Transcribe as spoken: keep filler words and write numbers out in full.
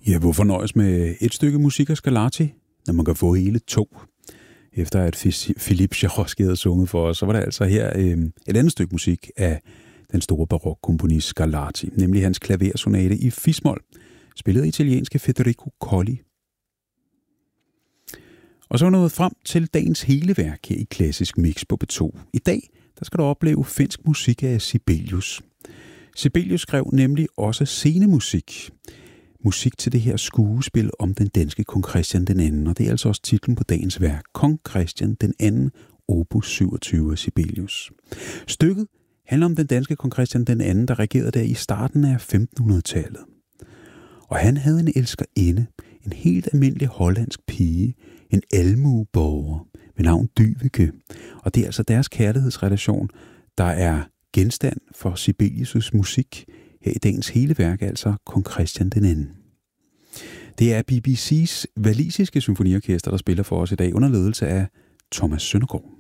Ja, hvorfor nøjes med et stykke musik af Scarlatti, når man kan få hele to? Efter at Philippe Jarosky havde sunget for os, så var der altså her øh, et andet stykke musik af den store barokkomponist Scarlatti, nemlig hans klaversonate i fis-mol, spillet af italienske Federico Colli. Og så er vi nået frem til dagens hele værk her i Klassisk Mix på P to. I dag der skal du opleve finsk musik af Sibelius. Sibelius skrev nemlig også scenemusik. Musik til det her skuespil om den danske kong Christian den anden, og det er altså også titlen på dagens værk, Kong Christian den anden, opus syvogtyve af Sibelius. Stykket handler om den danske kong Christian den anden, der regerede der i starten af femtenhundredetallet. Og han havde en elskerinde, en helt almindelig hollandsk pige, en almueborger ved navn Dyveke, og det er altså deres kærlighedsrelation, der er genstand for Sibelius' musik, her i dagens hele værk, altså Kong Christian den anden. Det er B B C's walisiske symfoniorkester, der spiller for os i dag under ledelse af Thomas Søndergaard.